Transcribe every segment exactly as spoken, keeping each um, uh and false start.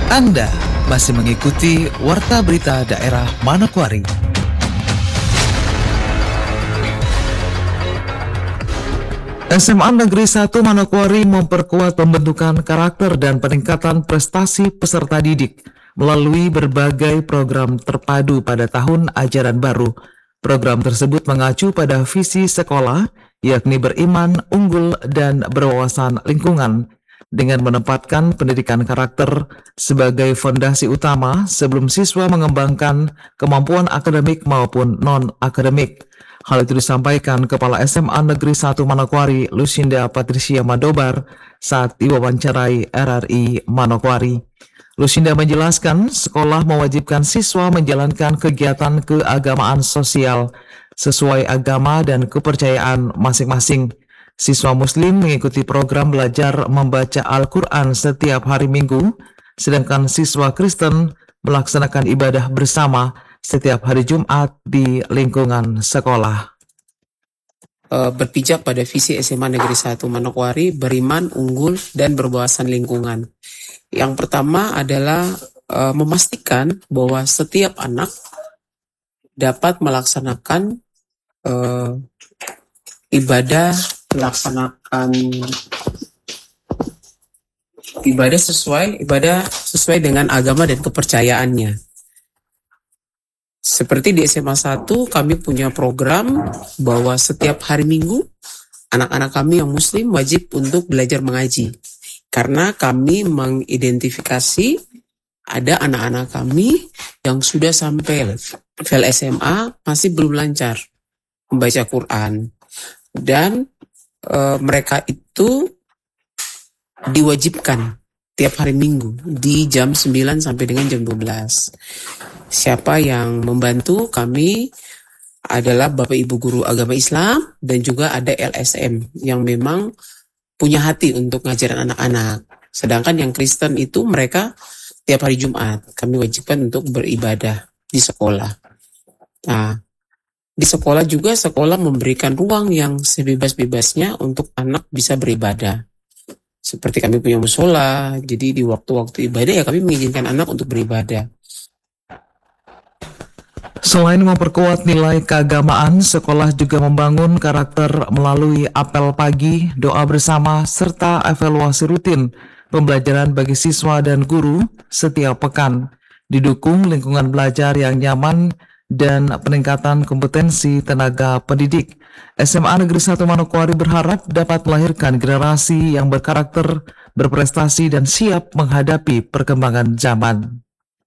Anda masih mengikuti Warta Berita Daerah Manokwari. S M A Negeri satu Manokwari memperkuat pembentukan karakter dan peningkatan prestasi peserta didik melalui berbagai program terpadu pada tahun ajaran baru. Program tersebut mengacu pada visi sekolah, yakni beriman, unggul, dan berwawasan lingkungan, dengan menempatkan pendidikan karakter sebagai fondasi utama sebelum siswa mengembangkan kemampuan akademik maupun non-akademik. Hal itu disampaikan Kepala S M A Negeri satu Manokwari, Lucinda Patricia Madobar, saat diwawancarai R R I Manokwari. Lucinda menjelaskan sekolah mewajibkan siswa menjalankan kegiatan keagamaan sosial sesuai agama dan kepercayaan masing-masing. Siswa Muslim mengikuti program belajar membaca Al-Quran setiap hari Minggu, sedangkan siswa Kristen melaksanakan ibadah bersama setiap hari Jumat di lingkungan sekolah. Uh, berpijak pada visi S M A Negeri satu Manokwari, beriman, unggul, dan berwawasan lingkungan. Yang pertama adalah uh, memastikan bahwa setiap anak dapat melaksanakan uh, ibadah melaksanakan ibadah sesuai ibadah sesuai dengan agama dan kepercayaannya. Seperti di S M A satu kami punya program bahwa setiap hari Minggu anak-anak kami yang muslim wajib untuk belajar mengaji. Karena kami mengidentifikasi ada anak-anak kami yang sudah sampai level S M A masih belum lancar membaca Quran. Dan e, mereka itu diwajibkan tiap hari Minggu di jam sembilan sampai dengan jam dua belas. Siapa yang membantu kami adalah Bapak Ibu Guru Agama Islam dan juga ada L S M yang memang punya hati untuk ngajarin anak-anak. Sedangkan yang Kristen itu mereka tiap hari Jumat kami wajibkan untuk beribadah di sekolah. Nah, di sekolah juga sekolah memberikan ruang yang sebebas-bebasnya untuk anak bisa beribadah. Seperti kami punya musola, jadi di waktu-waktu ibadah ya kami mengizinkan anak untuk beribadah. Selain memperkuat nilai keagamaan, sekolah juga membangun karakter melalui apel pagi, doa bersama, serta evaluasi rutin pembelajaran bagi siswa dan guru setiap pekan. Didukung lingkungan belajar yang nyaman dan peningkatan kompetensi tenaga pendidik. S M A Negeri satu Manokwari berharap dapat melahirkan generasi yang berkarakter, berprestasi, dan siap menghadapi perkembangan zaman.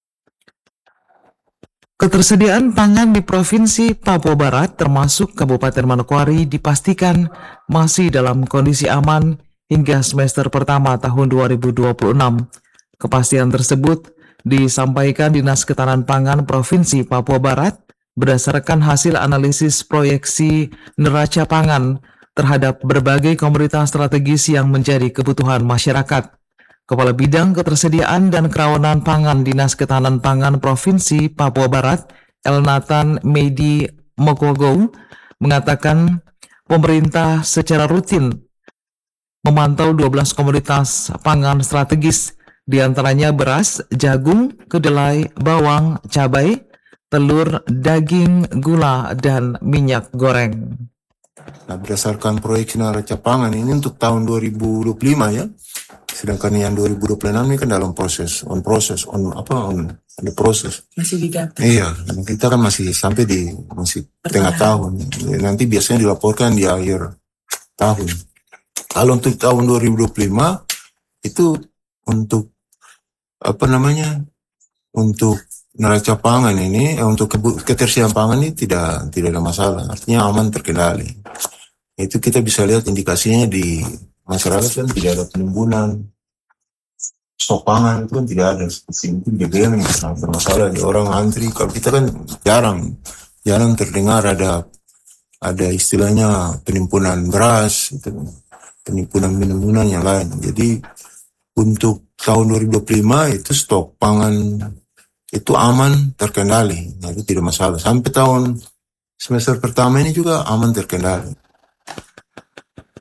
Ketersediaan pangan di Provinsi Papua Barat termasuk Kabupaten Manokwari dipastikan masih dalam kondisi aman hingga semester pertama tahun dua ribu dua puluh enam. Kepastian tersebut disampaikan Dinas Ketahanan Pangan Provinsi Papua Barat berdasarkan hasil analisis proyeksi neraca pangan terhadap berbagai komoditas strategis yang menjadi kebutuhan masyarakat. Kepala Bidang Ketersediaan dan Kerawanan Pangan Dinas Ketahanan Pangan Provinsi Papua Barat, Elnatan Medi Mokogo, mengatakan pemerintah secara rutin memantau dua belas komoditas pangan strategis, di antaranya beras, jagung, kedelai, bawang, cabai, telur, daging, gula, dan minyak goreng. Nah, berdasarkan proyeksi neraca pangan ini untuk tahun dua ribu dua puluh lima ya, sedangkan yang dua ribu dua puluh enam ini kan dalam proses, on proses, on apa, on the proses. Masih didapat. Iya, kita kan masih sampai di masih tengah tahun. Nanti biasanya dilaporkan di akhir tahun. Kalau untuk tahun dua ribu dua puluh lima itu untuk apa namanya, untuk neraca pangan ini, eh, untuk ketersediaan pangan ini tidak tidak ada masalah, artinya aman, terkendali. Itu kita bisa lihat indikasinya di masyarakat kan tidak ada penimbunan stok pangan, itu kan tidak ada seperti itu. G B M sangat bermasalah, di orang antri. Kalau kita kan jarang jarang terdengar ada ada istilahnya penimbunan beras, itu, penimbunan-penimbunan yang lain. Jadi untuk tahun dua ribu dua puluh lima itu stok pangan itu aman, terkendali, nah, itu tidak masalah. Sampai tahun semester pertama ini juga aman, terkendali.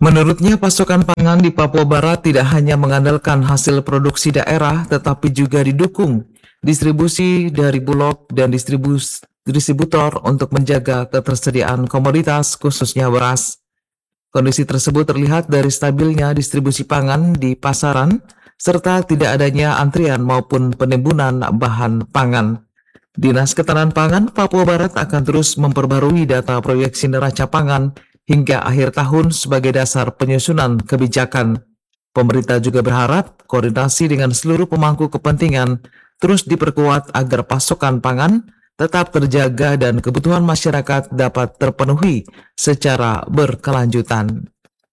Menurutnya, pasokan pangan di Papua Barat tidak hanya mengandalkan hasil produksi daerah, tetapi juga didukung distribusi dari Bulog dan distribus, distributor untuk menjaga ketersediaan komoditas, khususnya beras. Kondisi tersebut terlihat dari stabilnya distribusi pangan di pasaran, serta tidak adanya antrian maupun penimbunan bahan pangan. Dinas Ketahanan Pangan Papua Barat akan terus memperbarui data proyeksi neraca pangan hingga akhir tahun sebagai dasar penyusunan kebijakan. Pemerintah juga berharap koordinasi dengan seluruh pemangku kepentingan terus diperkuat agar pasokan pangan tetap terjaga dan kebutuhan masyarakat dapat terpenuhi secara berkelanjutan.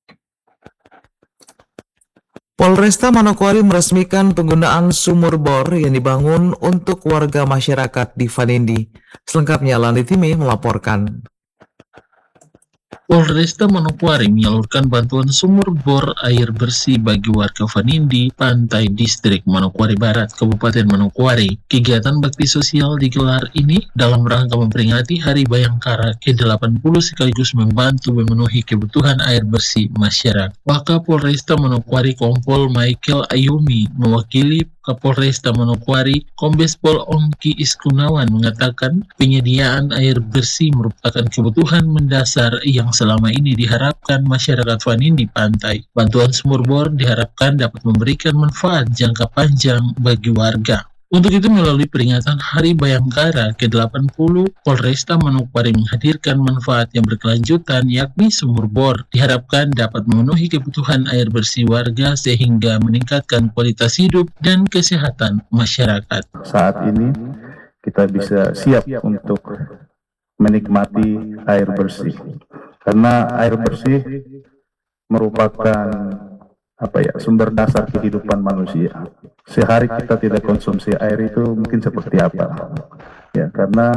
Polresta Manokwari meresmikan penggunaan sumur bor yang dibangun untuk warga masyarakat di Vanindi. Selengkapnya Lani Timi melaporkan. Polresta Manokwari menyalurkan bantuan sumur bor air bersih bagi warga Vanindi, Pantai Distrik Manokwari Barat, Kabupaten Manokwari. Kegiatan bakti sosial digelar ini dalam rangka memperingati Hari Bayangkara ke delapan puluh sekaligus membantu memenuhi kebutuhan air bersih masyarakat. Wakapolresta Manokwari Kompol Michael Ayumi mewakili Kapolresta Manokwari Kombes Pol Ongki Iskunawan mengatakan penyediaan air bersih merupakan kebutuhan mendasar yang selama ini diharapkan masyarakat Vanindi Pantai. Bantuan sumur bor diharapkan dapat memberikan manfaat jangka panjang bagi warga. Untuk itu, melalui peringatan Hari Bayangkara ke delapan puluh, Polresta Manokwari menghadirkan manfaat yang berkelanjutan, yakni sumur bor. Diharapkan dapat memenuhi kebutuhan air bersih warga sehingga meningkatkan kualitas hidup dan kesehatan masyarakat. Saat ini kita bisa siap untuk menikmati air bersih, karena air bersih merupakan apa ya sumber dasar kehidupan manusia. Sehari kita tidak konsumsi air itu mungkin seperti apa? Ya, karena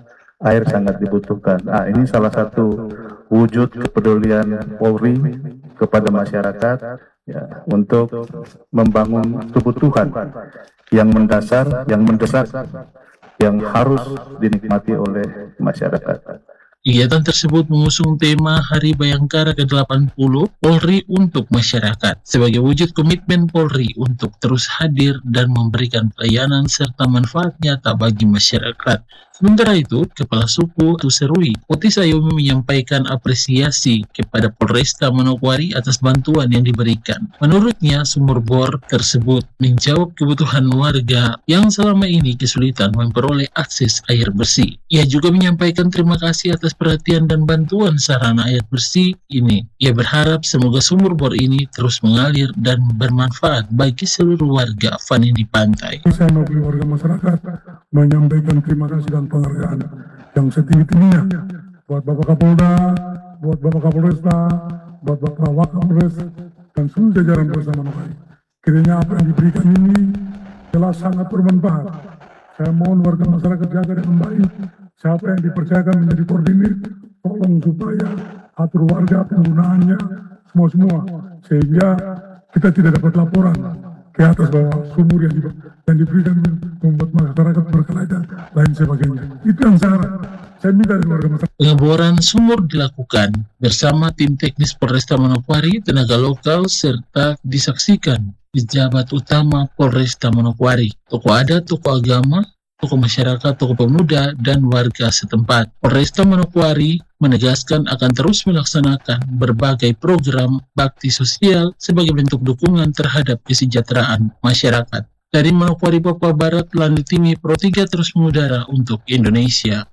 air sangat dibutuhkan. Nah, ini salah satu wujud kepedulian Polri kepada masyarakat ya, untuk membangun kebutuhan yang mendasar, yang mendesak, yang harus dinikmati oleh masyarakat. Kegiatan tersebut mengusung tema Hari Bayangkara ke delapan puluh Polri untuk Masyarakat sebagai wujud komitmen Polri untuk terus hadir dan memberikan pelayanan serta manfaat nyata bagi masyarakat. Sementara itu, Kepala Suku Tuserui, Otis Ayumi menyampaikan apresiasi kepada Polresta Manokwari atas bantuan yang diberikan. Menurutnya, sumur bor tersebut menjawab kebutuhan warga yang selama ini kesulitan memperoleh akses air bersih. Ia juga menyampaikan terima kasih atas perhatian dan bantuan sarana air bersih ini. Ia berharap semoga sumur bor ini terus mengalir dan bermanfaat bagi seluruh warga Vanindi Pantai. Saya mewakili warga masyarakat menyampaikan terima kasih dan penghargaan yang setinggi-tingginya buat Bapak Kapolda, buat Bapak Kapolresta, buat Bapak Wakapolres, dan seluruh jajaran Polresta Manokwari. Kiranya apa yang diberikan ini jelas sangat bermanfaat. Saya mohon warga masyarakat jaga dengan baik. Siapa yang dipercayakan menjadi koordinir, tolong supaya atur warga penggunaannya semua-semua, sehingga kita tidak dapat laporan ke atas bahwa sumur yang, di, yang diberikan membuat masyarakat berkelahi dan lain sebagainya. Itu yang saya harap. Saya minta dari warga masyarakat. Pengeboran sumur dilakukan bersama tim teknis Polresta Manokwari, tenaga lokal, serta disaksikan pejabat utama Polresta Manokwari, tokoh adat, tokoh agama, tokoh masyarakat, tokoh pemuda, dan warga setempat. Polresta Manokwari menegaskan akan terus melaksanakan berbagai program bakti sosial sebagai bentuk dukungan terhadap kesejahteraan masyarakat. Dari Manokwari, Papua Barat, Lani Timi, Pro tiga terus mengudara untuk Indonesia.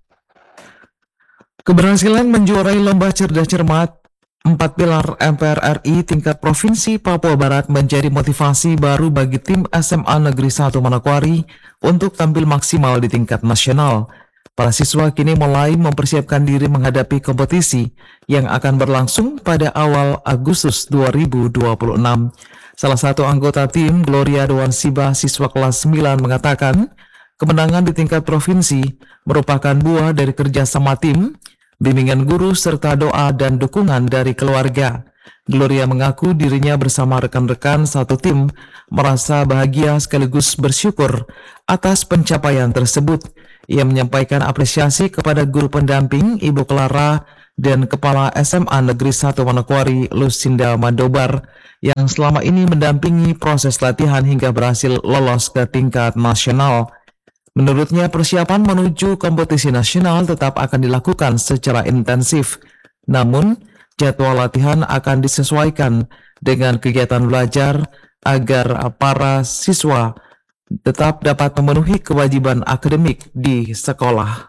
Keberhasilan menjuarai lomba cerdas cermat empat pilar M P R R I tingkat Provinsi Papua Barat menjadi motivasi baru bagi tim S M A Negeri satu Manokwari untuk tampil maksimal di tingkat nasional. Para siswa kini mulai mempersiapkan diri menghadapi kompetisi yang akan berlangsung pada awal Agustus dua ribu dua puluh enam. Salah satu anggota tim, Gloria Dewansiba, siswa kelas sembilan, mengatakan kemenangan di tingkat provinsi merupakan buah dari kerjasama tim, bimbingan guru, serta doa dan dukungan dari keluarga. Gloria mengaku dirinya bersama rekan-rekan satu tim merasa bahagia sekaligus bersyukur atas pencapaian tersebut. Ia menyampaikan apresiasi kepada guru pendamping Ibu Clara dan Kepala S M A Negeri satu Manokwari Lucinda Mandobar yang selama ini mendampingi proses latihan hingga berhasil lolos ke tingkat nasional. Menurutnya persiapan menuju kompetisi nasional tetap akan dilakukan secara intensif, namun jadwal latihan akan disesuaikan dengan kegiatan belajar agar para siswa tetap dapat memenuhi kewajiban akademik di sekolah.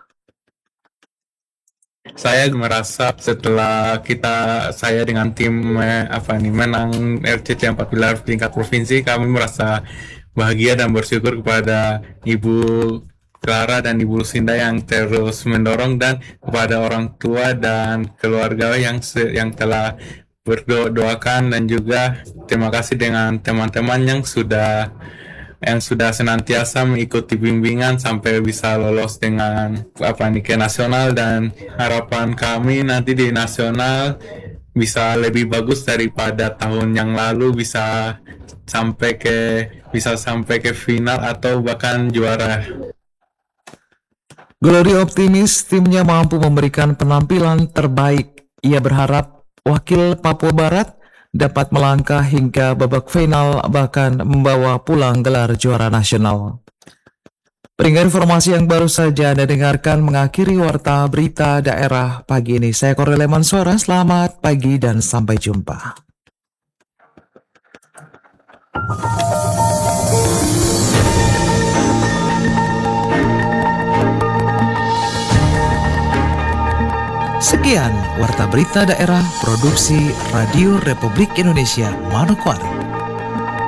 Saya merasa setelah kita saya dengan tim eh, apa nih menang R C C empat pilar tingkat provinsi, kami merasa bahagia dan bersyukur kepada Ibu Clara dan Ibu Lucinda yang terus mendorong, dan kepada orang tua dan keluarga yang se- yang telah berdoakan, dan juga terima kasih dengan teman-teman yang sudah yang sudah senantiasa mengikuti bimbingan sampai bisa lolos dengan apa nih ke nasional, dan harapan kami nanti di nasional bisa lebih bagus daripada tahun yang lalu, bisa sampai ke bisa sampai ke final atau bahkan juara. Glory optimis timnya mampu memberikan penampilan terbaik. Ia berharap wakil Papua Barat dapat melangkah hingga babak final, bahkan membawa pulang gelar juara nasional. Peringkat informasi yang baru saja Anda dengarkan mengakhiri Warta Berita Daerah pagi ini. Saya Korele Mansora, selamat pagi dan sampai jumpa. Sekian Warta Berita Daerah Produksi Radio Republik Indonesia Manokwari.